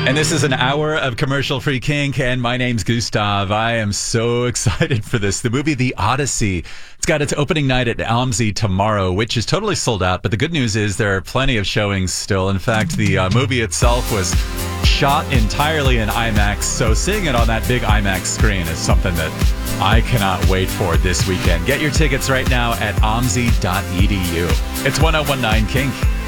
And this is an hour of commercial-free kink, and my name's Gustav. I am so excited for this. The movie The Odyssey. It's got its opening night at OMSI tomorrow, which is totally sold out. But the good news is there are plenty of showings still. In fact, the movie itself was shot entirely in IMAX, so seeing it on that big IMAX screen is something that I cannot wait for this weekend. Get your tickets right now at omsi.edu. It's 1019 Kink.